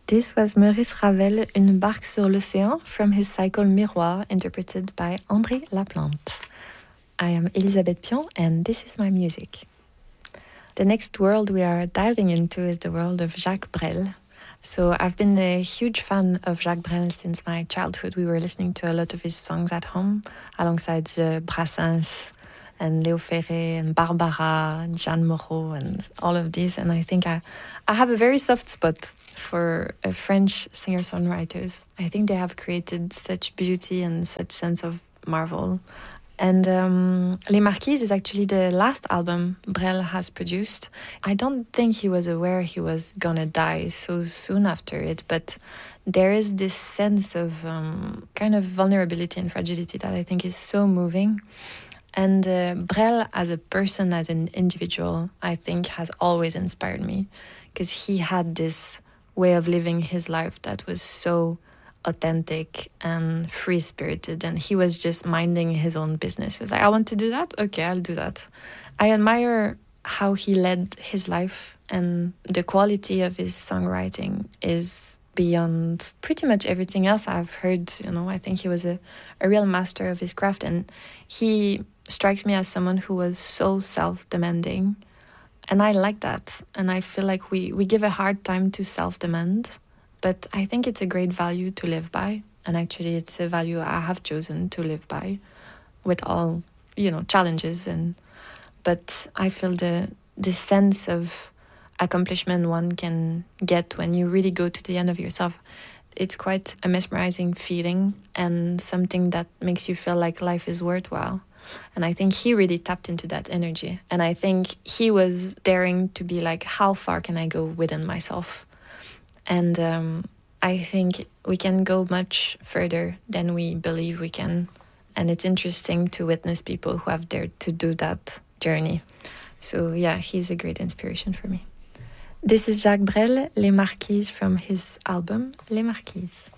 This was Maurice Ravel, Une barque sur l'océan, from his cycle Miroir, interpreted by André Laplante. I am Elisabeth Pion, and this is my music. The next world we are diving into is the world of Jacques Brel. So I've been a huge fan of Jacques Brel since my childhood. We were listening to a lot of his songs at home, alongside Brassens and Léo Ferré and Barbara and Jeanne Moreau and all of these. And I think I have a very soft spot for French singer-songwriters. I think they have created such beauty and such sense of marvel. And Les Marquises is actually the last album Brel has produced. I don't think he was aware he was gonna die so soon after it, but there is this sense of kind of vulnerability and fragility that I think is so moving. And Brel as a person, as an individual, I think has always inspired me, because he had this way of living his life that was so authentic and free-spirited, and he was just minding his own business. He was like, I want to do that? Okay, I'll do that. I admire how he led his life, and the quality of his songwriting is beyond pretty much everything else I've heard. I think he was a real master of his craft, and he strikes me as someone who was so self-demanding, and I like that. And I feel like we give a hard time to self-demand, but I think it's a great value to live by. And actually, it's a value I have chosen to live by, with all, challenges. But I feel the sense of accomplishment one can get when you really go to the end of yourself. It's quite a mesmerizing feeling, and something that makes you feel like life is worthwhile. And I think he really tapped into that energy. And I think he was daring to be like, how far can I go within myself? And I think we can go much further than we believe we can. And it's interesting to witness people who have dared to do that journey. So yeah, he's a great inspiration for me. This is Jacques Brel, Les Marquises, from his album Les Marquises.